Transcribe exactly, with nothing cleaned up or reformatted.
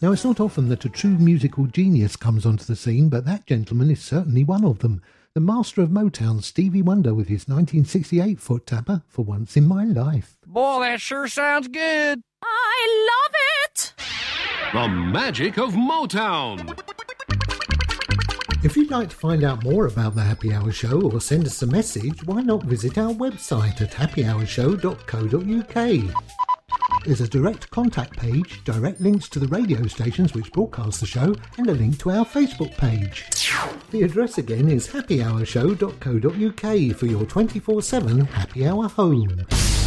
Now, it's not often that a true musical genius comes onto the scene, but that gentleman is certainly one of them. The master of Motown, Stevie Wonder, with his nineteen sixty-eight foot tapper, For Once in My Life. Boy, that sure sounds good. I love it! The magic of Motown. If you'd like to find out more about the Happy Hour Show or send us a message, why not visit our website at happy hour show dot co dot uk. There's a direct contact page, direct links to the radio stations which broadcast the show, and a link to our Facebook page. The address again is happy hour show dot co dot uk for your twenty-four seven Happy Hour home.